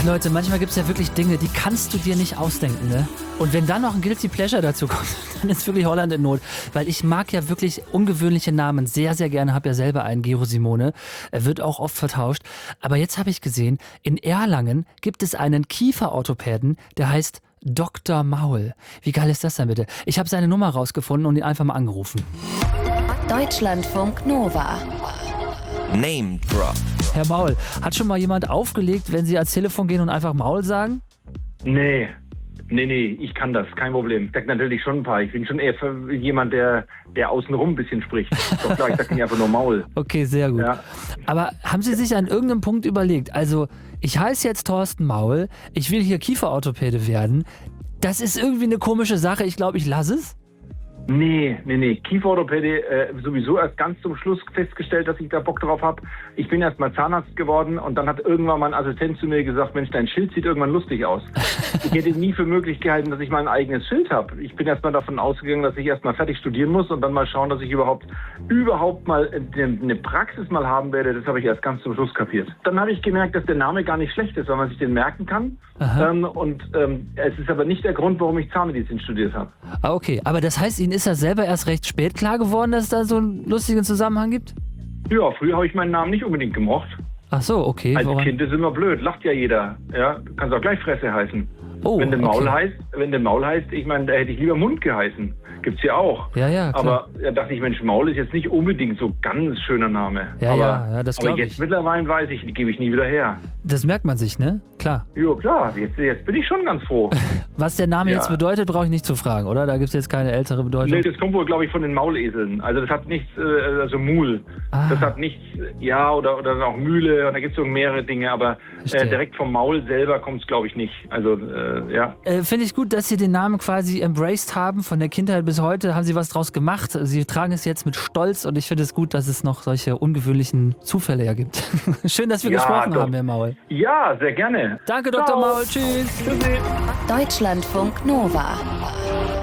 Leute, manchmal gibt es ja wirklich Dinge, die kannst du dir nicht ausdenken, ne? Und wenn dann noch ein Guilty Pleasure dazu kommt, dann ist wirklich Holland in Not. Weil ich mag ja wirklich ungewöhnliche Namen sehr, sehr gerne. Habe ja selber einen, Gero Simone. Er wird auch oft vertauscht. Aber jetzt habe ich gesehen, in Erlangen gibt es einen Kieferorthopäden, der heißt Dr. Maul. Wie geil ist das denn bitte? Ich habe seine Nummer rausgefunden und ihn einfach mal angerufen. Deutschlandfunk Nova. Name Drop. Herr Maul, hat schon mal jemand aufgelegt, wenn Sie ans Telefon gehen und einfach Maul sagen? Nee, ich kann das, kein Problem. Ich sag natürlich schon ein paar. Ich bin schon eher jemand, der außenrum ein bisschen spricht. Doch klar, ich sag nicht einfach nur Maul. Okay, sehr gut. Ja. Aber haben Sie sich an irgendeinem Punkt überlegt, also ich heiße jetzt Thorsten Maul, ich will hier Kieferorthopäde werden. Das ist irgendwie eine komische Sache, ich glaube, ich lasse es. Nee. Kieferorthopäde sowieso erst ganz zum Schluss festgestellt, dass ich da Bock drauf habe. Ich bin erst mal Zahnarzt geworden und dann hat irgendwann mein Assistent zu mir gesagt, Mensch, dein Schild sieht irgendwann lustig aus. Ich hätte nie für möglich gehalten, dass ich mal ein eigenes Schild habe. Ich bin erst mal davon ausgegangen, dass ich erst mal fertig studieren muss und dann mal schauen, dass ich überhaupt mal eine Praxis mal haben werde. Das habe ich erst ganz zum Schluss kapiert. Dann habe ich gemerkt, dass der Name gar nicht schlecht ist, weil man sich den merken kann. Es ist aber nicht der Grund, warum ich Zahnmedizin studiert habe. Ah, okay, aber das heißt, Ihnen ist das selber erst recht spät klar geworden, dass es da so einen lustigen Zusammenhang gibt? Ja, früher habe ich meinen Namen nicht unbedingt gemocht. Ach so, okay. Als Woran? Kind ist immer blöd, lacht ja jeder. Ja, du kannst auch gleich Fresse heißen. Oh, wenn der Maul okay. heißt, ich meine, da hätte ich lieber Mund geheißen. Gibt's ja auch. Ja, klar. Aber da dachte ich, Mensch, Maul ist jetzt nicht unbedingt so ganz schöner Name. Ja, das aber glaube jetzt ich. mittlerweile weiß ich, die gebe ich nie wieder her. Das merkt man sich, ne? Klar. Ja, klar, jetzt bin ich schon ganz froh. Was der Name Ja. jetzt bedeutet, brauche ich nicht zu fragen, oder? Da gibt es jetzt keine ältere Bedeutung. Nee, das kommt wohl, glaube ich, von den Mauleseln. Also das hat nichts, also Mul. Ah. Das hat nichts, ja, oder auch Mühle, und da gibt es so mehrere Dinge, aber Verstehe. direkt vom Maul selber kommt es, glaube ich, nicht. Also, ja. Finde ich gut, dass Sie den Namen quasi embraced haben. Von der Kindheit bis heute haben Sie was draus gemacht. Sie tragen es jetzt mit Stolz und ich finde es gut, dass es noch solche ungewöhnlichen Zufälle ja gibt. Schön, dass wir Ja, gesprochen doch. haben, Herr Maul. Ja, sehr gerne. Danke, Dr. Ciao. Maul. Tschüss. Tschüssi. Deutschlandfunk Nova.